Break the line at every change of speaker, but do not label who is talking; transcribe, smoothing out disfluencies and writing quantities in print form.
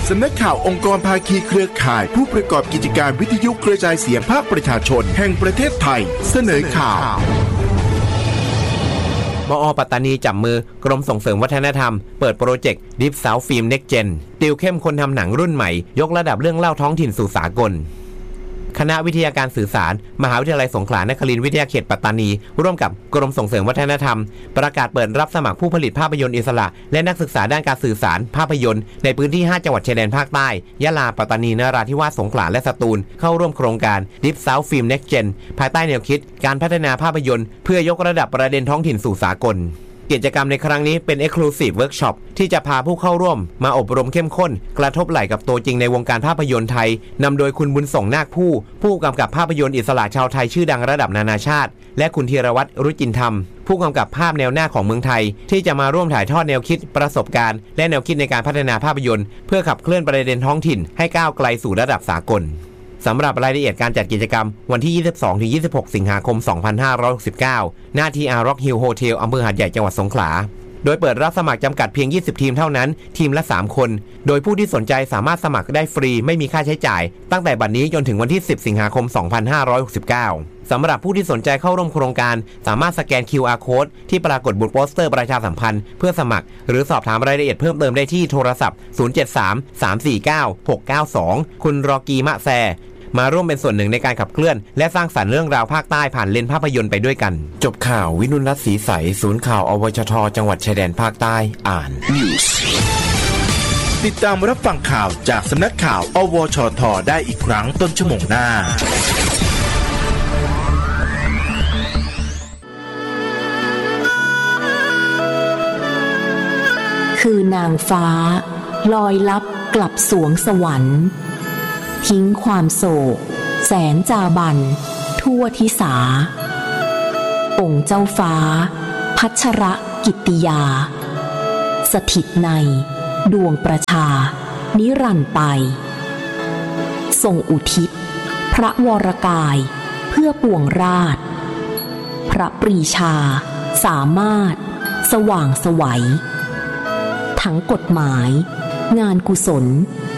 สำนักข่าวองค์กรภาคีเครือข่ายผู้ประกอบกิจการวิทยุกระจายเสียงภาคประชาชนแห่งประเทศไทยเสนอข่าว
มอ.ปัตตานีจับมือกรมส่งเสริมวัฒนธรรมเปิดโปรเจกต์ Deep South Film Next Gen ติวเข้มคนทำหนังรุ่นใหม่ยกระดับเรื่องเล่าท้องถิ่นสู่สากลคณะวิทยาการสื่อสารมหาวิทยาลัยสงขลานครินทร์วิทยาเขตปัตตานีร่วมกับกรมส่งเสริมวัฒนธรรมประกาศเปิดรับสมัครผู้ผลิตภาพยนตร์อิสระและนักศึกษาด้านการสื่อสารภาพยนตร์ในพื้นที่5จังหวัดชายแดนภาคใต้ยะลาปัตตานีนราธิวาสสงขลาและสตูลเข้าร่วมโครงการ Deep South Film Next Gen ภายใต้แนวคิดการพัฒนาภาพยนตร์เพื่อยกระดับประเด็นท้องถิ่นสู่สากลกิจกรรมในครั้งนี้เป็น Exclusive Workshop ที่จะพาผู้เข้าร่วมมาอบรมเข้มข้นกระทบไหล่กับตัวจริงในวงการภาพยนตร์ไทยนำโดยคุณบุญส่งนาคผู้กำกับภาพยนตร์อิสระชาวไทยชื่อดังระดับนานาชาติและคุณธีรวัฒน์รุจินธรรมผู้กำกับภาพแนวหน้าของเมืองไทยที่จะมาร่วมถ่ายทอดแนวคิดประสบการณ์และแนวคิดในการพัฒนาภาพยนตร์เพื่อขับเคลื่อนประเด็นท้องถิ่นให้ก้าวไกลสู่ระดับสากลสำหรับรายละเอียดการจัดกิจกรรมวันที่ 22-26 สิงหาคม 2569 ณ ที่อาร์ร็อกฮิลล์โฮเทลอำเภอหาดใหญ่จังหวัดสงขลาโดยเปิดรับสมัครจำกัดเพียง20ทีมเท่านั้นทีมละ3คนโดยผู้ที่สนใจสามารถสมัครได้ฟรีไม่มีค่าใช้จ่ายตั้งแต่บัดนี้จนถึงวันที่10สิงหาคม 2569 สำหรับผู้ที่สนใจเข้าร่วมโครงการสามารถสแกน QR Code ที่ปรากฏบนโปสเตอร์ประชาสัมพันธ์เพื่อสมัครหรือสอบถามรายละเอียดเพิ่มเติมได้ที่โทรศัพท์ 073-349-692 คุณรอกีมะแซมาร่วมเป็นส่วนหนึ่งในการขับเคลื่อนและสร้างสรรค์เรื่องราวภาคใต้ผ่านเลนส์ภาพยนตร์ไปด้วยกันจบข่าววินุรัตน์ศรีใสศูนย์ข่าวอวชทจังหวัดชายแดนภาคใต้อ่าน
News ติดตามรับฟังข่าวจากสำนักข่าวอวชทได้อีกครั้งต้นชั่วโมงหน้า
คือนางฟ้าลอยลับกลับสวงสวรรค์ทิ้งความโศกแสนจาบันทั่วทิสาองค์เจ้าฟ้าพัชรกิตติยาสถิตในดวงประชานิรันดร์ไปทรงอุทิศพระวรกายเพื่อปวงราชพระปรีชาสามารถสว่างไสวทั้งกฎหมายงานกุศล